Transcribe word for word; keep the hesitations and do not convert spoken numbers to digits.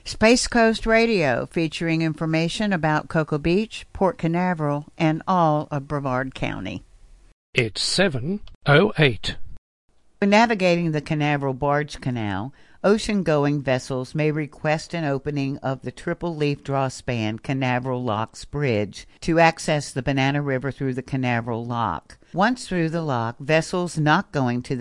Space Coast Radio, featuring information about Cocoa Beach, Port Canaveral, and all of Brevard County. It's seven oh eight. When navigating the Canaveral Barge Canal, ocean-going vessels may request an opening of the triple leaf drawspan Canaveral Locks Bridge to access the Banana River through the Canaveral Lock. Once through the lock, vessels not going to the